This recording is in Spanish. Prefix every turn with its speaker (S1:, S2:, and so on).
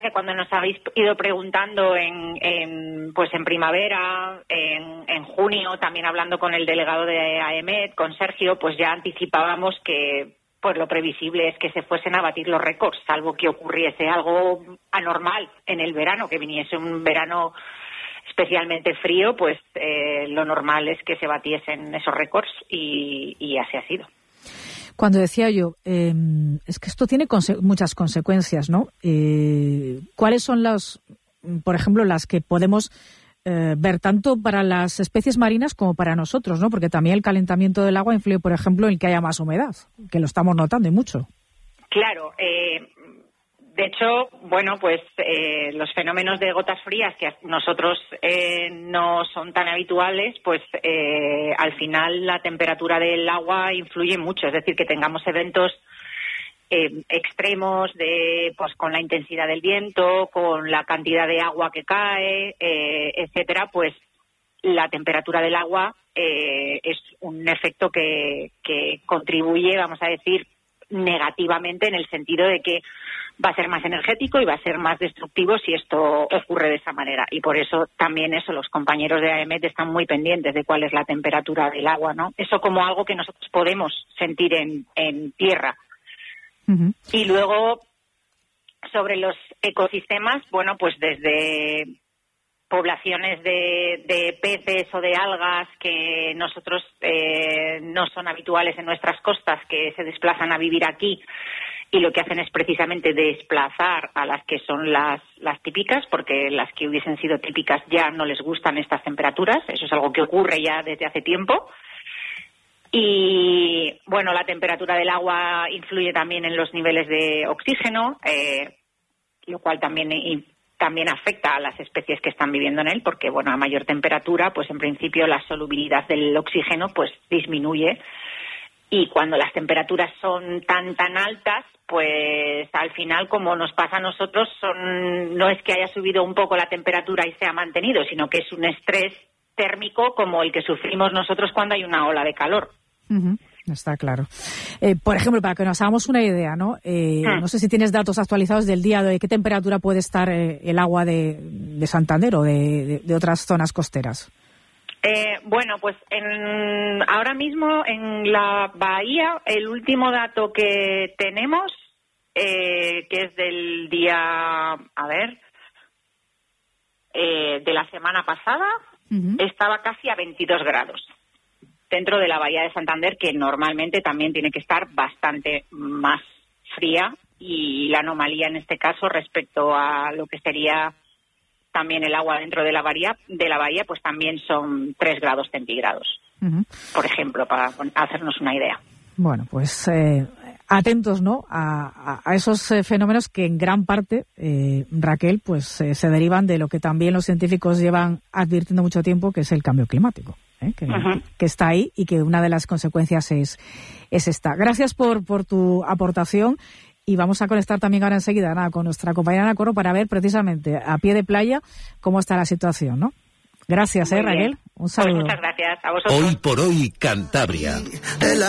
S1: que cuando nos habéis ido preguntando pues en primavera, en junio, también hablando con el delegado de AEMET, con Sergio, pues ya anticipábamos que pues lo previsible es que se fuesen a batir los récords, salvo que ocurriese algo anormal en el verano, que viniese un verano especialmente frío, pues lo normal es que se batiesen esos récords y así ha sido.
S2: Cuando decía yo, es que esto tiene muchas consecuencias, ¿no? ¿Cuáles son por ejemplo, las que podemos ver tanto para las especies marinas como para nosotros, ¿no? Porque también el calentamiento del agua influye, por ejemplo, en que haya más humedad, que lo estamos notando y mucho.
S1: Claro, de hecho, bueno, pues los fenómenos de gotas frías que a nosotros no son tan habituales, pues al final la temperatura del agua influye mucho, es decir, que tengamos eventos extremos pues con la intensidad del viento, con la cantidad de agua que cae, etcétera, pues la temperatura del agua es un efecto que contribuye, vamos a decir, negativamente, en el sentido de que va a ser más energético y va a ser más destructivo si esto ocurre de esa manera. Y por eso también los compañeros de AEMET están muy pendientes de cuál es la temperatura del agua, ¿no? Eso como algo que nosotros podemos sentir en tierra. Uh-huh. Y luego, sobre los ecosistemas, bueno, pues desde poblaciones de peces o de algas que nosotros no son habituales en nuestras costas, que se desplazan a vivir aquí, y lo que hacen es precisamente desplazar a las que son las típicas, porque las que hubiesen sido típicas ya no les gustan estas temperaturas. Eso es algo que ocurre ya desde hace tiempo. Y, bueno, la temperatura del agua influye también en los niveles de oxígeno, lo cual también afecta a las especies que están viviendo en él, porque, bueno, a mayor temperatura, pues en principio la solubilidad del oxígeno pues disminuye. Y cuando las temperaturas son tan altas, pues al final, como nos pasa a nosotros, no es que haya subido un poco la temperatura y se ha mantenido, sino que es un estrés térmico como el que sufrimos nosotros cuando hay una ola de calor.
S2: Uh-huh. Está claro. Por ejemplo, para que nos hagamos una idea, ¿no? No sé si tienes datos actualizados del día de qué temperatura puede estar el agua de Santander o de otras zonas costeras.
S1: Bueno, pues ahora mismo en la bahía, el último dato que tenemos, que es del día, de la semana pasada, uh-huh, estaba casi a 22 grados. Dentro de la bahía de Santander, que normalmente también tiene que estar bastante más fría, y la anomalía en este caso respecto a lo que sería también el agua dentro de la bahía, pues también son 3 grados centígrados, uh-huh, por ejemplo, para hacernos una idea.
S2: Bueno, pues atentos, ¿no?, a esos fenómenos que en gran parte, Raquel, pues se derivan de lo que también los científicos llevan advirtiendo mucho tiempo, que es el cambio climático. Uh-huh. Que está ahí y que una de las consecuencias es esta. Gracias por tu aportación, y vamos a conectar también ahora enseguida con nuestra compañera Ana Corro para ver precisamente a pie de playa cómo está la situación, ¿no? Gracias, Raquel. Un saludo.
S1: Pues muchas gracias a vosotros.
S3: Hoy por hoy, Cantabria.